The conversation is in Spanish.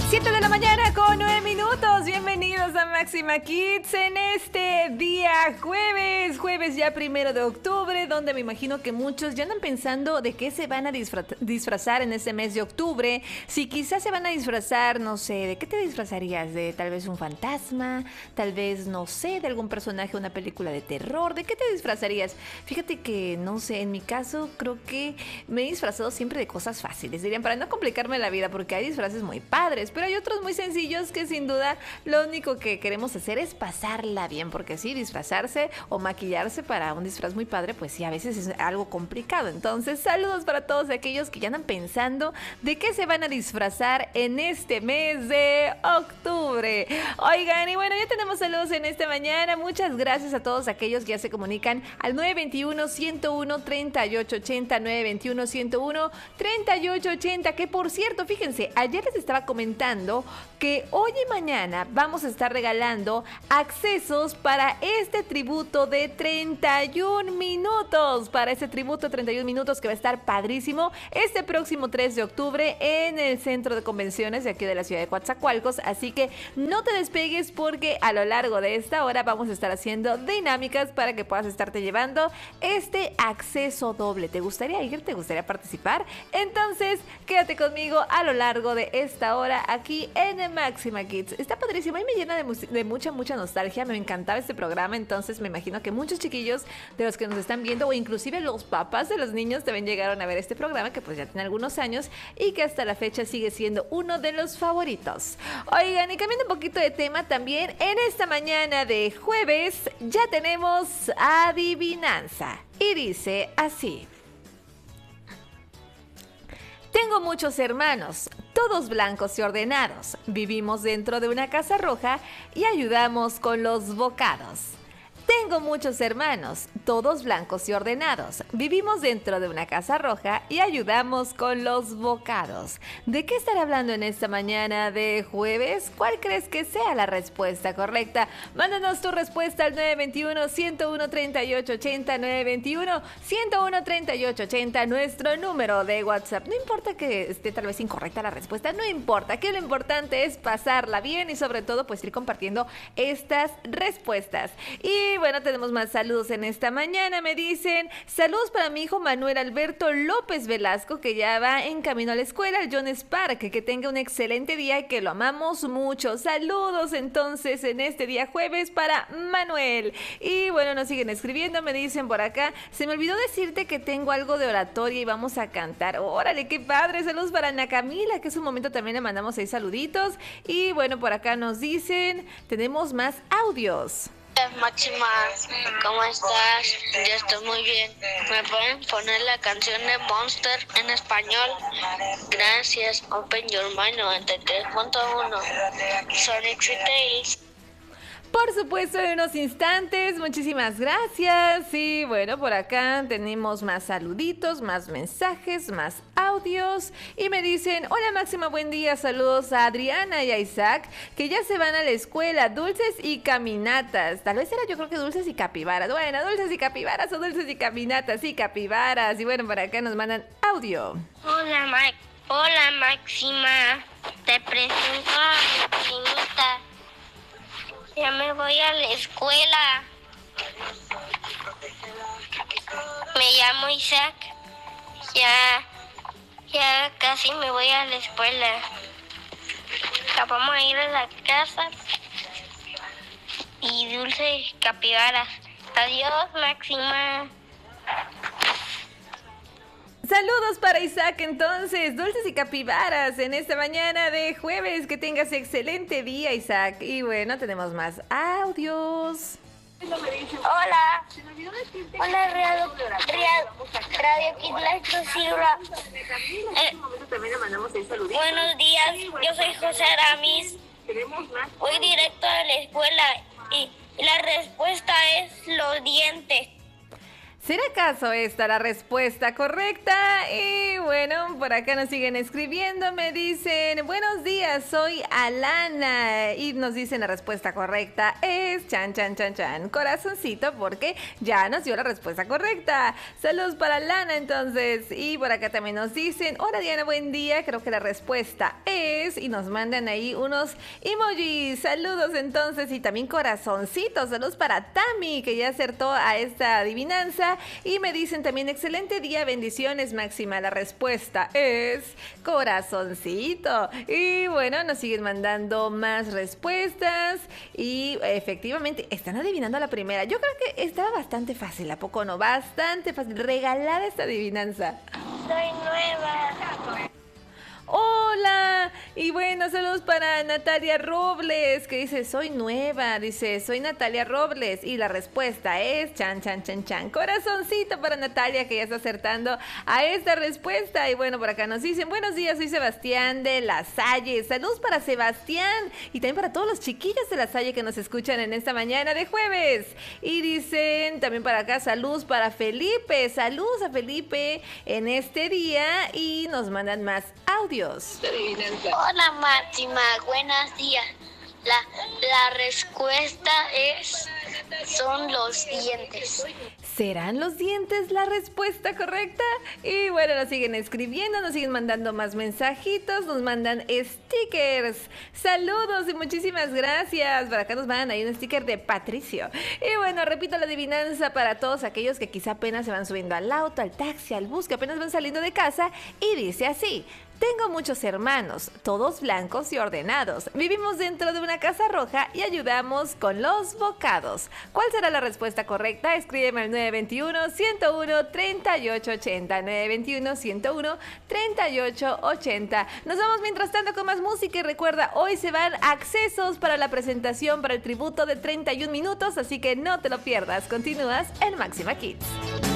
7 de la mañana con 9 minutos. Bienvenidos a Máxima Kids en este día jueves ya 1 de octubre, donde me imagino que muchos ya andan pensando de qué se van a disfrazar en este mes de octubre. Si quizás se van a disfrazar, no sé, ¿de qué te disfrazarías? ¿De tal vez un fantasma? Tal vez, no sé, de algún personaje de una película de terror. ¿De qué te disfrazarías? Fíjate que, no sé, en mi caso creo que me he disfrazado siempre de cosas fáciles, dirían, para no complicarme la vida, porque hay disfraces muy padres, pero hay otros muy sencillos que sin duda lo único que queremos hacer es pasarla bien, porque sí, disfrazarse o maquillarse para un disfraz muy padre, pues sí, a veces es algo complicado. Entonces, saludos para todos aquellos que ya andan pensando de qué se van a disfrazar en este mes de octubre. Oigan, y bueno, ya tenemos saludos en esta mañana. Muchas gracias a todos aquellos que ya se comunican al 921-101-3880, 921-101-3880, que por cierto, fíjense, ayer les estaba comentando que hoy y mañana vamos a estar regalando accesos para este tributo de 31 minutos, que va a estar padrísimo este próximo 3 de octubre en el Centro de Convenciones de aquí de la ciudad de Coatzacoalcos. Así que no te despegues, porque a lo largo de esta hora vamos a estar haciendo dinámicas para que puedas estarte llevando este acceso doble. ¿Te gustaría ir? ¿Te gustaría participar? Entonces, quédate conmigo a lo largo de esta hora aquí en Máxima Kids. Está padrísimo y me llena de mucha nostalgia. Me encantaba este programa, entonces me imagino que muchos chiquillos de los que nos están viendo, o inclusive los papás de los niños, también llegaron a ver este programa, que pues ya tiene algunos años y que hasta la fecha sigue siendo uno de los favoritos. Oigan, y cambiando un poquito de tema también, en esta mañana de jueves ya tenemos adivinanza y dice así: tengo muchos hermanos, todos blancos y ordenados. Vivimos dentro de una casa roja y ayudamos con los bocados. Tengo muchos hermanos, todos blancos y ordenados. Vivimos dentro de una casa roja y ayudamos con los bocados. ¿De qué estaré hablando en esta mañana de jueves? ¿Cuál crees que sea la respuesta correcta? Mándanos tu respuesta al 921-101-3880, 921-101-3880, nuestro número de WhatsApp. No importa que esté tal vez incorrecta la respuesta, no importa, que lo importante es pasarla bien y sobre todo pues ir compartiendo estas respuestas. Y bueno, tenemos más saludos en esta mañana. Me dicen: saludos para mi hijo Manuel Alberto López Velasco, que ya va en camino a la escuela, al John Spark. Que tenga un excelente día y que lo amamos mucho. Saludos entonces en este día jueves para Manuel. Y bueno, nos siguen escribiendo, me dicen por acá: se me olvidó decirte que tengo algo de oratoria y vamos a cantar. Órale, qué padre. Saludos para Ana Camila, que es un momento también le mandamos 6 saluditos. Y bueno, por acá nos dicen, tenemos más audios. Máxima, ¿cómo estás? Yo estoy muy bien. ¿Me pueden poner la canción de Monster en español? Gracias. Open Your Mind 93.1. Sonic Tails. Por supuesto, en unos instantes. Muchísimas gracias. Y bueno, por acá tenemos más saluditos, más mensajes, más audios. Y me dicen: hola Máxima, buen día. Saludos a Adriana y a Isaac, que ya se van a la escuela. Dulces y caminatas. Tal vez era, yo creo que dulces y capibaras. Bueno, dulces y capibaras o dulces y caminatas. Sí, capibaras. Y bueno, por acá nos mandan audio. Hola Máxima. Te presento a mi primita. Ya me voy a la escuela. Me llamo Isaac. Ya casi me voy a la escuela. Ya vamos a ir a la casa. Y dulce capibaras. Adiós, Máxima. Saludos para Isaac entonces, dulces y capibaras en esta mañana de jueves. Que tengas excelente día, Isaac. Y bueno, tenemos más audios. Hola. Hola, Radio Kid La Exclusiva. Buenos días, yo soy José Aramis. Voy directo a la escuela y la respuesta es los dientes. ¿Será acaso esta la respuesta correcta? Y bueno, por acá nos siguen escribiendo, me dicen: buenos días, soy Alana. Y nos dicen la respuesta correcta es chan, corazoncito, porque ya nos dio la respuesta correcta. Saludos para Alana entonces. Y por acá también nos dicen: hola Diana, buen día. Creo que la respuesta es jueves y nos mandan ahí unos emojis. Saludos entonces y también corazoncitos. Saludos para Tami, que ya acertó a esta adivinanza. Y me dicen también, excelente día, bendiciones, Máxima. La respuesta es corazoncito. Y bueno, nos siguen mandando más respuestas y efectivamente están adivinando la primera. Yo creo que estaba bastante fácil, ¿a poco no? Bastante fácil. Regalada esta adivinanza. Soy nueva. Hola, y bueno, saludos para Natalia Robles, que dice, soy nueva, dice, soy Natalia Robles, y la respuesta es chan, chan, chan, chan, corazoncito para Natalia, que ya está acertando a esta respuesta. Y bueno, por acá nos dicen, buenos días, soy Sebastián de La Salle, saludos para Sebastián, y también para todos los chiquillos de La Salle que nos escuchan en esta mañana de jueves. Y dicen, también para acá, saludos para Felipe, saludos a Felipe en este día, y nos mandan más audio. Hola Máxima, buenos días. La respuesta son los dientes. ¿Serán los dientes la respuesta correcta? Y bueno, nos siguen escribiendo, nos siguen mandando más mensajitos, nos mandan stickers. Saludos y muchísimas gracias. Por acá nos mandan ahí un sticker de Patricio. Y bueno, repito la adivinanza para todos aquellos que quizá apenas se van subiendo al auto, al taxi, al bus, que apenas van saliendo de casa. Y dice así: tengo muchos hermanos, todos blancos y ordenados. Vivimos dentro de una casa roja y ayudamos con los bocados. ¿Cuál será la respuesta correcta? Escríbeme al 921-101-3880. 921-101-3880. Nos vamos mientras tanto con más música y recuerda, hoy se van accesos para la presentación para el tributo de 31 minutos, así que no te lo pierdas. Continúas en Máxima Kids.